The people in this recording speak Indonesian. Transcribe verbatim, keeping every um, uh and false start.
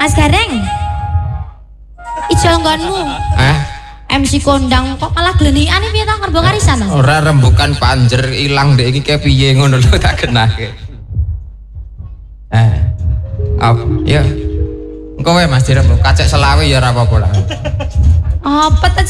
Mas Gareng. Ijo nggonmu. Eh? M C kondang kok malah glenikan iki piye to ngerbong arisan to? Ora rembukan panjer ilang ndek iki ke piye ngono lho tak genake. Eh. Apa? Ya. Engko wae Mas dirembuk kacek selawe ya ora apa-apa lah. Apa